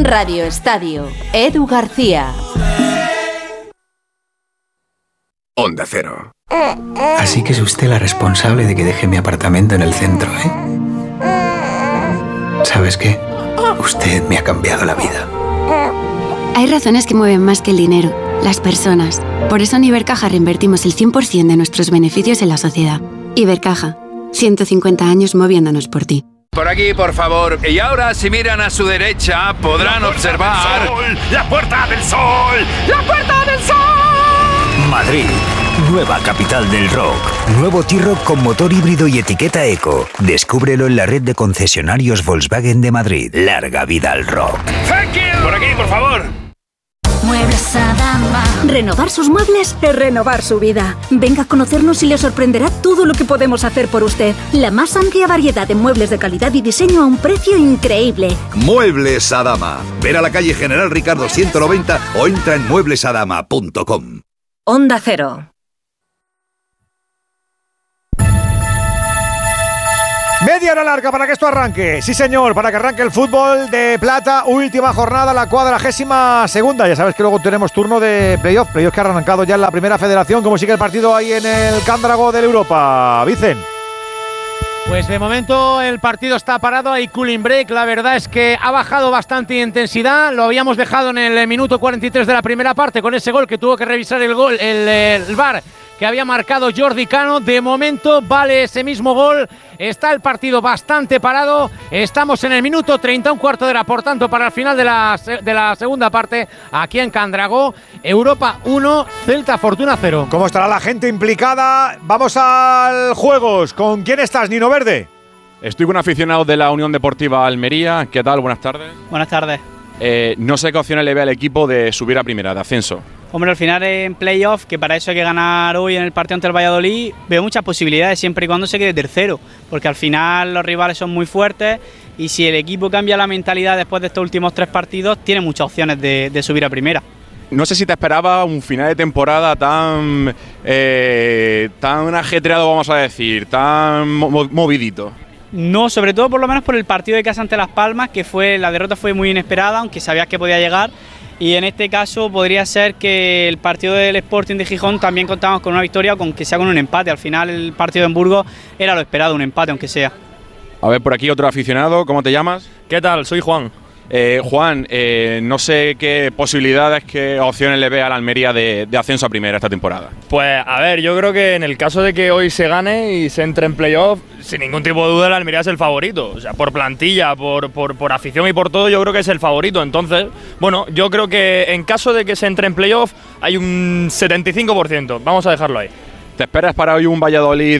Radio Estadio, Edu García. Onda Cero. Así que es usted la responsable de que deje mi apartamento en el centro, ¿eh? ¿Sabes qué? Usted me ha cambiado la vida. Hay razones que mueven más que el dinero, las personas. Por eso en Ibercaja reinvertimos el 100% de nuestros beneficios en la sociedad. Ibercaja, 150 años moviéndonos por ti. Por aquí, por favor. Y ahora, si miran a su derecha, podrán observar... ¡La Puerta del Sol! ¡La Puerta del Sol! Madrid, nueva capital del rock. Nuevo T-Roc con motor híbrido y etiqueta eco. Descúbrelo en la red de concesionarios Volkswagen de Madrid. Larga vida al rock. ¡Thank you! Por aquí, por favor. Muebles Adama. Renovar sus muebles es renovar su vida. Venga a conocernos y le sorprenderá todo lo que podemos hacer por usted. La más amplia variedad de muebles de calidad y diseño a un precio increíble. Muebles Adama. Ven a la calle General Ricardo 190 o entra en mueblesadama.com. Onda Cero. Media hora larga para que esto arranque. Sí, señor, para que arranque el fútbol de plata. Última jornada, la 42ª. Ya sabes que luego tenemos turno de playoff. Playoff que ha arrancado ya en la primera federación. ¿Cómo sigue el partido ahí en el Cándrago del Europa? Vicen. Pues de momento el partido está parado, hay cooling break, la verdad es que ha bajado bastante intensidad, lo habíamos dejado en el minuto 43 de la primera parte con ese gol que tuvo que revisar el VAR que había marcado Jordi Cano. De momento vale ese mismo gol, está el partido bastante parado, estamos en el minuto 30, un cuarto de hora, por tanto para el final de la segunda parte, aquí en Cándrago. Europa 1, Celta Fortuna 0. ¿Cómo estará la gente implicada? Vamos al juegos. ¿Con quién estás, Nino Verde? Estoy con aficionados de la Unión Deportiva Almería. ¿Qué tal? Buenas tardes. Buenas tardes. No sé qué opciones le ve al equipo de subir a primera, de ascenso. Hombre, al final en playoff, que para eso hay que ganar hoy en el partido ante el Valladolid, veo muchas posibilidades siempre y cuando se quede tercero, porque al final los rivales son muy fuertes y si el equipo cambia la mentalidad después de estos últimos 3 partidos, tiene muchas opciones de subir a primera. No sé si te esperaba un final de temporada tan ajetreado, vamos a decir, tan movidito. No, sobre todo por lo menos por el partido de casa ante Las Palmas, que la derrota fue muy inesperada, aunque sabías que podía llegar. Y en este caso podría ser que el partido del Sporting de Gijón también contábamos con una victoria, o con que sea con un empate. Al final el partido de Hamburgo era lo esperado, un empate aunque sea. A ver, por aquí otro aficionado, ¿cómo te llamas? ¿Qué tal? Soy Juan. Juan, no sé qué posibilidades, qué opciones le ve a la Almería de ascenso a primera esta temporada. Pues a ver, yo creo que en el caso de que hoy se gane y se entre en playoff, sin ningún tipo de duda la Almería es el favorito. O sea, por plantilla, por afición y por todo, yo creo que es el favorito. Entonces, bueno, yo creo que en caso de que se entre en playoff hay un 75%. Vamos a dejarlo ahí. ¿Te esperas para hoy un Valladolid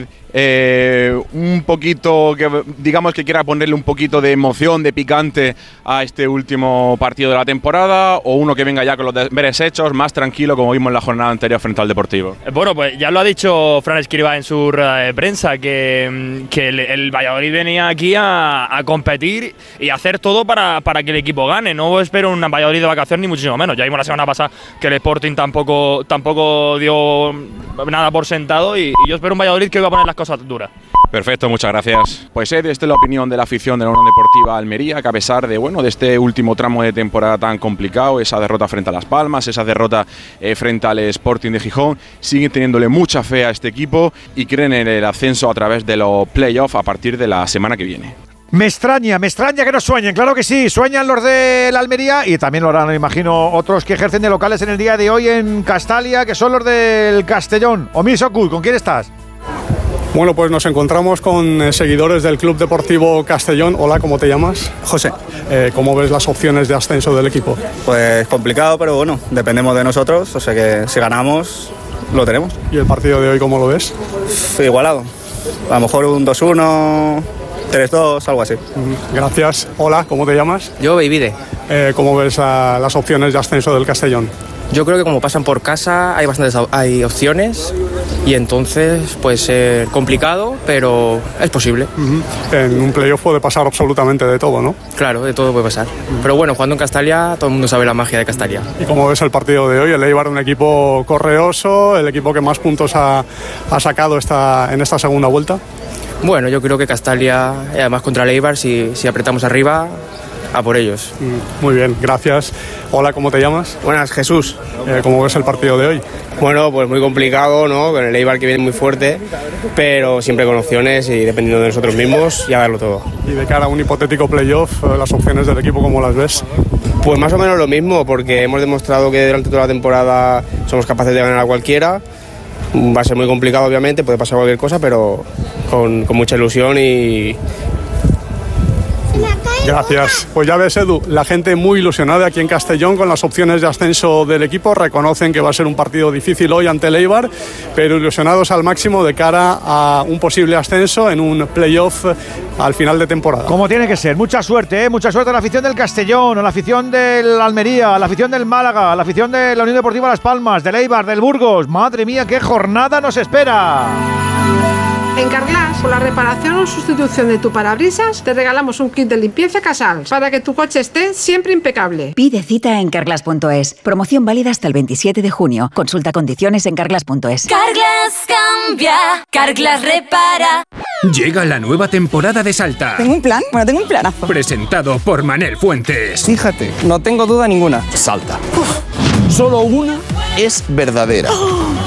un poquito, que digamos que quiera ponerle un poquito de emoción, de picante a este último partido de la temporada, o uno que venga ya con los deberes hechos, más tranquilo como vimos en la jornada anterior frente al Deportivo? Bueno, pues ya lo ha dicho Fran Escribá en su rueda de prensa, que el Valladolid venía aquí a competir y a hacer todo para que el equipo gane. No espero un Valladolid de vacaciones ni muchísimo menos. Ya vimos la semana pasada que el Sporting tampoco dio nada por sentado y yo espero un Valladolid que va a poner las cosas duras. Perfecto, muchas gracias. Pues esta es la opinión de la afición de la Unión Deportiva Almería, que a pesar de este último tramo de temporada tan complicado, esa derrota frente a Las Palmas, esa derrota frente al Sporting de Gijón, siguen teniéndole mucha fe a este equipo y creen en el ascenso a través de los playoffs a partir de la semana que viene. Me extraña que no sueñen, claro que sí, sueñan los de la Almería y también lo harán, me imagino, otros que ejercen de locales en el día de hoy en Castalia, que son los del Castellón. Omir Sokul, ¿con quién estás? Bueno, pues nos encontramos con seguidores del Club Deportivo Castellón. Hola, ¿cómo te llamas? José. ¿Cómo ves las opciones de ascenso del equipo? Pues complicado, pero bueno, dependemos de nosotros, o sea que si ganamos, lo tenemos. ¿Y el partido de hoy cómo lo ves? Igualado, a lo mejor un 2-1, 3-2, algo así. Gracias. Hola, ¿cómo te llamas? Yo, Beivide. ¿Cómo ves las opciones de ascenso del Castellón? Yo creo que como pasan por casa hay opciones y entonces puede ser complicado, pero es posible. En un playoff puede pasar absolutamente de todo, ¿no? Claro, de todo puede pasar. Pero bueno, jugando en Castalia, todo el mundo sabe la magia de Castalia. ¿Y cómo ves el partido de hoy? El Eibar, un equipo correoso, el equipo que más puntos ha sacado en esta segunda vuelta. Bueno, yo creo que Castalia, además contra el Eibar, si apretamos arriba, a por ellos. Muy bien, gracias. Hola, ¿cómo te llamas? Buenas, Jesús. ¿Cómo ves el partido de hoy? Bueno, pues muy complicado, ¿no? Con el Eibar que viene muy fuerte, pero siempre con opciones y dependiendo de nosotros mismos y a darlo todo. Y de cara a un hipotético playoff, las opciones del equipo, ¿cómo las ves? Pues más o menos lo mismo, porque hemos demostrado que durante toda la temporada somos capaces de ganar a cualquiera. Va a ser muy complicado, obviamente, puede pasar cualquier cosa, pero con mucha ilusión y... Gracias. Pues ya ves, Edu, la gente muy ilusionada aquí en Castellón con las opciones de ascenso del equipo. Reconocen que va a ser un partido difícil hoy ante el Eibar, pero ilusionados al máximo de cara a un posible ascenso en un playoff al final de temporada. Como tiene que ser. Mucha suerte, ¿eh? Mucha suerte a la afición del Castellón, a la afición del Almería, a la afición del Málaga, a la afición de la Unión Deportiva Las Palmas, del Eibar, del Burgos. Madre mía, qué jornada nos espera. En Carglass, por la reparación o sustitución de tu parabrisas, te regalamos un kit de limpieza Casals para que tu coche esté siempre impecable. Pide cita en carglass.es. Promoción válida hasta el 27 de junio. Consulta condiciones en carglass.es. Carglass cambia, Carglass repara. Llega la nueva temporada de Salta. ¿Tengo un plan? Bueno, tengo un planazo. Presentado por Manel Fuentes. Fíjate, no tengo duda ninguna. Salta. Solo una es verdadera.